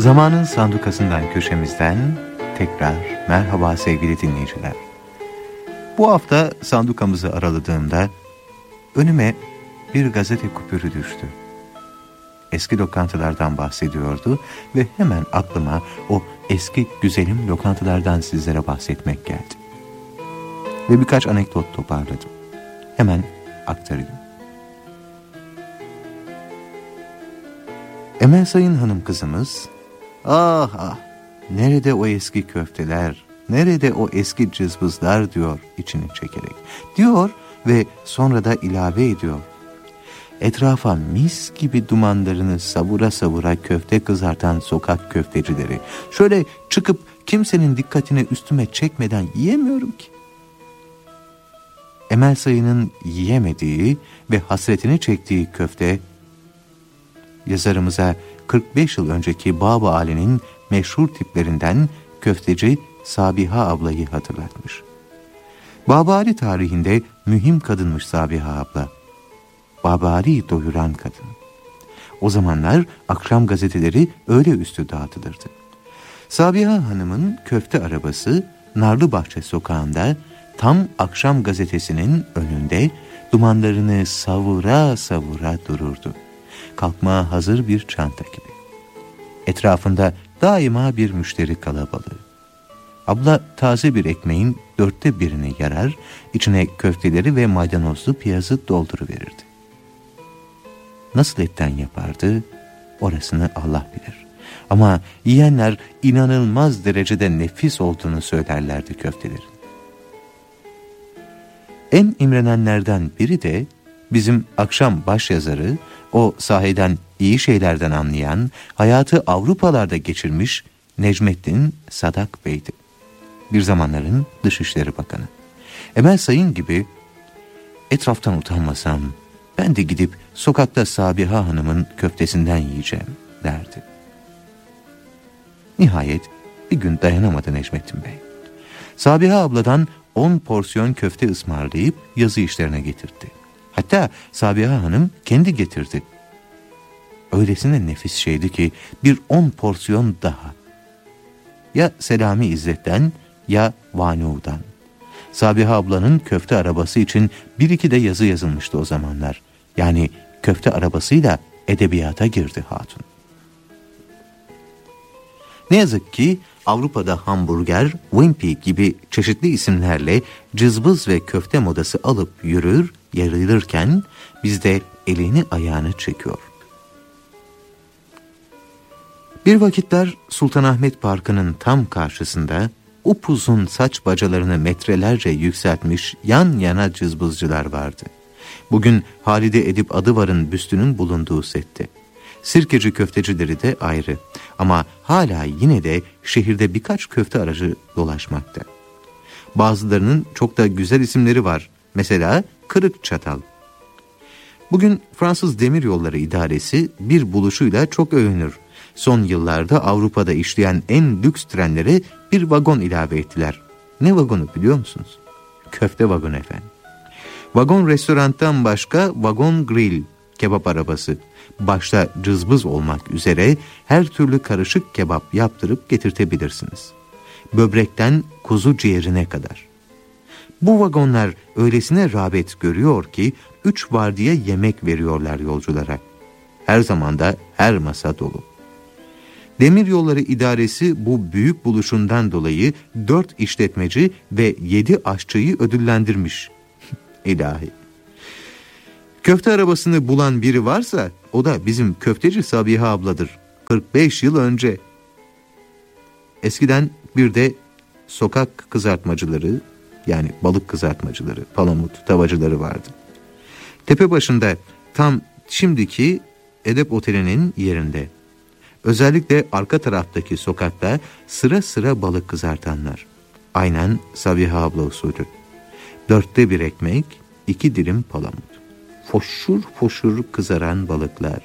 Zamanın sandukasından köşemizden tekrar merhaba sevgili dinleyiciler. Bu hafta sandukamızı araladığımda önüme bir gazete kupürü düştü. Eski lokantalardan bahsediyordu ve hemen aklıma o eski güzelim lokantalardan sizlere bahsetmek geldi. Ve birkaç anekdot toparladım. Hemen aktarayım. Emel Sayın hanım kızımız, nerede o eski köfteler, nerede o eski cızbızlar diyor içini çekerek. Diyor ve sonra da ilave ediyor. Etrafa mis gibi dumanlarını savura savura köfte kızartan sokak köftecileri. Şöyle çıkıp kimsenin dikkatini üstüme çekmeden yiyemiyorum ki. Emel Sayın'ın yiyemediği ve hasretini çektiği köfte, yazarımıza 45 yıl önceki Bab-ı Ali'nin meşhur tiplerinden köfteci Sabiha ablayı hatırlatmış. Bab-ı Ali tarihinde mühim kadınmış Sabiha abla. Bab-ı Ali'yi doyuran kadın. O zamanlar akşam gazeteleri öğle üstü dağıtılırdı. Sabiha hanımın köfte arabası Narlıbahçe sokağında tam akşam gazetesinin önünde dumanlarını savura savura dururdu. Kalkmaya hazır bir çanta gibi. Etrafında daima bir müşteri kalabalığı. Abla taze bir ekmeğin 1/4'ini yarar, içine köfteleri ve maydanozlu piyazı dolduruverirdi. Nasıl etten yapardı, orasını Allah bilir. Ama yiyenler inanılmaz derecede nefis olduğunu söylerlerdi köftelerin. En imrenenlerden biri de bizim akşam başyazarı, o sahiden iyi şeylerden anlayan, hayatı Avrupalarda geçirmiş Necmettin Sadak Bey'di. Bir zamanların Dışişleri Bakanı. Emel Sayın gibi etraftan utanmasam ben de gidip sokakta Sabiha Hanım'ın köftesinden yiyeceğim derdi. Nihayet bir gün dayanamadı Necmettin Bey. Sabiha abladan 10 porsiyon köfte ısmarlayıp yazı işlerine getirdi. Hatta Sabiha Hanım kendi getirdi. Öylesine nefis şeydi ki bir 10 porsiyon daha. Ya Selami İzzet'ten ya Vanu'dan. Sabiha ablanın köfte arabası için 1-2 de yazı yazılmıştı o zamanlar. Yani köfte arabasıyla edebiyata girdi hatun. Ne yazık ki Avrupa'da hamburger, Wimpy gibi çeşitli isimlerle cızbız ve köfte modası alıp yürür, yarılırken bizde elini ayağını çekiyor. Bir vakitler Sultanahmet Parkı'nın tam karşısında upuzun saç bacalarını metrelerce yükseltmiş yan yana cızbızcılar vardı. Bugün Halide Edip Adıvar'ın büstünün bulunduğu sette. Sirkeci köftecileri de ayrı ama hala yine de şehirde birkaç köfte aracı dolaşmakta. Bazılarının çok da güzel isimleri var. Mesela Kırık Çatal. Bugün Fransız Demiryolları İdaresi bir buluşuyla çok övünür. Son yıllarda Avrupa'da işleyen en lüks trenlere bir vagon ilave ettiler. Ne vagonu biliyor musunuz? Köfte vagonu efendim. Vagon restorantan başka vagon grill, kebap arabası. Başta cızbız olmak üzere her türlü karışık kebap yaptırıp getirtebilirsiniz. Böbrekten kuzu ciğerine kadar. Bu vagonlar öylesine rağbet görüyor ki 3 vardiya yemek veriyorlar yolculara. Her zaman da her masa dolu. Demiryolları İdaresi bu büyük buluşundan dolayı 4 işletmeci ve 7 aşçıyı ödüllendirmiş. İlahi. Köfte arabasını bulan biri varsa o da bizim köfteci Sabiha abladır. 45 yıl önce. Eskiden bir de sokak kızartmacıları, yani balık kızartmacıları, palamut tavacıları vardı. Tepe başında tam şimdiki Edep Oteli'nin yerinde. Özellikle arka taraftaki sokakta sıra sıra balık kızartanlar. Aynen Sabiha abla usulü. 4'te 1 ekmek, 2 dilim palamut. Foşur foşur kızaran balıklar.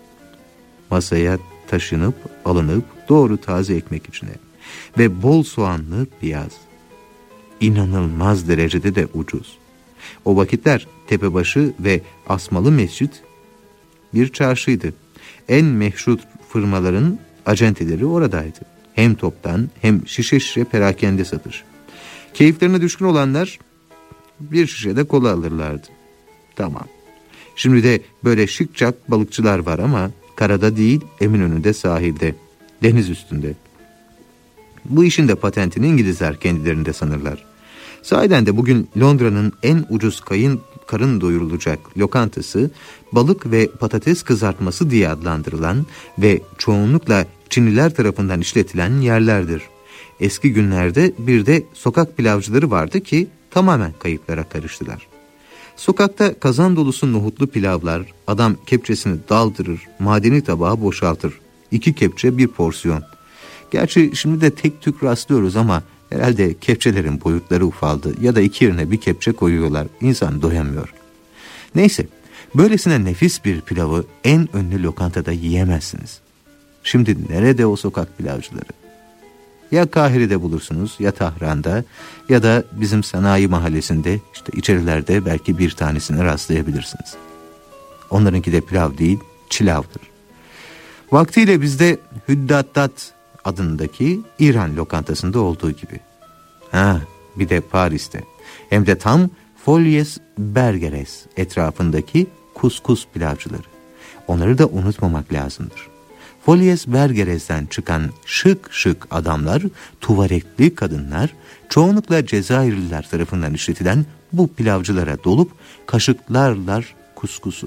Masaya taşınıp alınıp doğru taze ekmek içine. Ve bol soğanlı piyaz. İnanılmaz derecede de ucuz. O vakitler Tepebaşı ve Asmalı Mescit bir çarşıydı. En meşhur firmaların Acenteleri oradaydı. Hem toptan hem şişe şişe perakende satır. Keyiflerine düşkün olanlar bir şişe de kola alırlardı. Tamam. Şimdi de böyle şıkçak balıkçılar var ama karada değil, Eminönü'nde, sahilde, deniz üstünde. Bu işin de patentini İngilizler kendilerinde sanırlar. Sahiden de bugün Londra'nın en ucuz karın doyurulacak lokantası, balık ve patates kızartması diye adlandırılan ve çoğunlukla Çinliler tarafından işletilen yerlerdir. Eski günlerde bir de sokak pilavcıları vardı ki tamamen kayıplara karıştılar. Sokakta kazan dolusu nohutlu pilavlar, adam kepçesini daldırır, madeni tabağa boşaltır. 2 kepçe bir porsiyon. Gerçi şimdi de tek tük rastlıyoruz ama herhalde kepçelerin boyutları ufaldı ya da 2 yerine bir kepçe koyuyorlar. İnsan doyamıyor. Neyse, böylesine nefis bir pilavı en ünlü lokantada yiyemezsiniz. Şimdi nerede o sokak pilavcıları? Ya Kahire'de bulursunuz, ya Tahran'da, ya da bizim sanayi mahallesinde, işte içerilerde belki bir tanesine rastlayabilirsiniz. Onlarınki de pilav değil, çilavdır. Vaktiyle bizde Hüddadat adındaki İran lokantasında olduğu gibi. Bir de Paris'te, hem de tam Folies Bergères etrafındaki kuskus pilavcıları. Onları da unutmamak lazımdır. Folies Bergeres'ten çıkan şık şık adamlar, tuvaletli kadınlar, çoğunlukla Cezayirliler tarafından işletilen bu pilavcılara dolup kaşıklarlar kuskusu.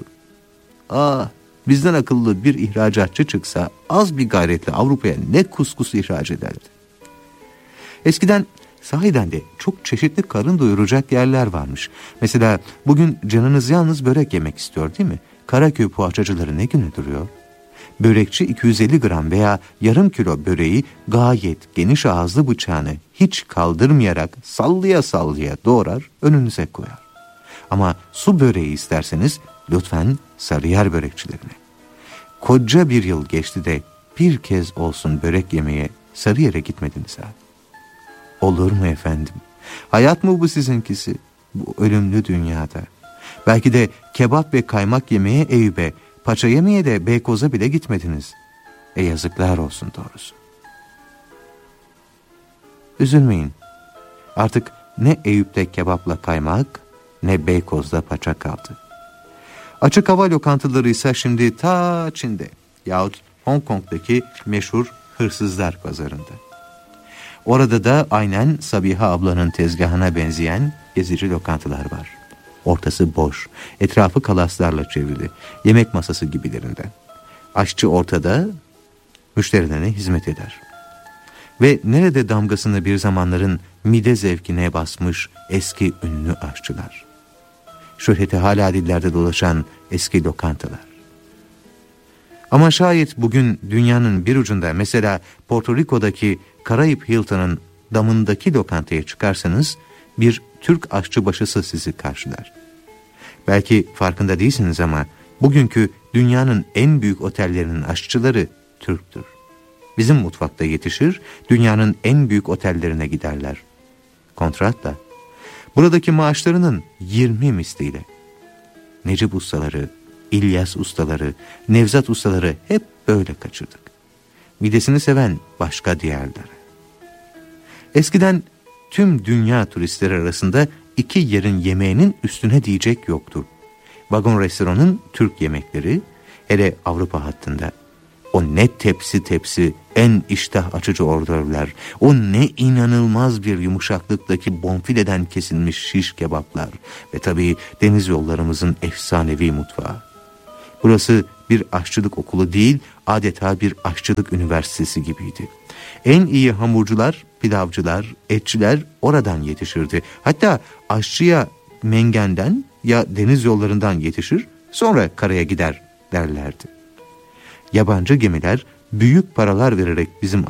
Bizden akıllı bir ihracatçı çıksa az bir gayretle Avrupa'ya ne kuskus ihraç ederdi. Eskiden sahiden de çok çeşitli karın doyuracak yerler varmış. Mesela bugün canınız yalnız börek yemek istiyor değil mi? Karaköy poğaçacıları ne güne duruyor? Börekçi 250 gram veya yarım kilo böreği gayet geniş ağızlı bıçağını hiç kaldırmayarak sallaya sallaya doğrar, önünüze koyar. Ama su böreği isterseniz lütfen Sarıyer börekçilerine. Koca bir yıl geçti de bir kez olsun börek yemeye Sarıyer'e gitmediniz ha. Olur mu efendim? Hayat mı bu sizinkisi? Bu ölümlü dünyada. Belki de kebap ve kaymak yemeye Eyüp'e, paça yemeye de Beykoz'a bile gitmediniz. Yazıklar olsun doğrusu. Üzülmeyin. Artık ne Eyüp'te kebapla kaymak, ne Beykoz'da paça kaldı. Açık hava lokantaları ise şimdi ta Çin'de yahut Hong Kong'daki meşhur hırsızlar pazarında. Orada da aynen Sabiha ablanın tezgahına benzeyen gezici lokantalar var. Ortası boş, etrafı kalaslarla çevrili, yemek masası gibilerinden. Aşçı ortada, müşterilerine hizmet eder. Ve nerede damgasını bir zamanların mide zevkine basmış eski ünlü aşçılar. Şöhreti hala dillerde dolaşan eski lokantalar. Ama şayet bugün dünyanın bir ucunda, mesela Porto Rico'daki Karayip Hilton'ın damındaki lokantaya çıkarsanız bir Türk aşçıbaşısı sizi karşılar. Belki farkında değilsiniz ama bugünkü dünyanın en büyük otellerinin aşçıları Türktür. Bizim mutfakta yetişir, dünyanın en büyük otellerine giderler. Kontratla. Buradaki maaşlarının 20 misliyle. Necip ustaları, İlyas ustaları, Nevzat ustaları hep böyle kaçırdık. Midesini seven başka diyarlara. Eskiden tüm dünya turistleri arasında 2 yerin yemeğinin üstüne diyecek yoktu. Vagon restoranın Türk yemekleri, hele Avrupa hattında. O ne tepsi tepsi, en iştah açıcı ordörler, o ne inanılmaz bir yumuşaklıktaki bonfileden kesilmiş şiş kebaplar ve tabii deniz yollarımızın efsanevi mutfağı. Burası bir aşçılık okulu değil, adeta bir aşçılık üniversitesi gibiydi. En iyi hamurcular, pilavcılar, etçiler oradan yetişirdi. Hatta aşçıya Mengen'den ya deniz yollarından yetişir, sonra karaya gider derlerdi. Yabancı gemiler büyük paralar vererek bizim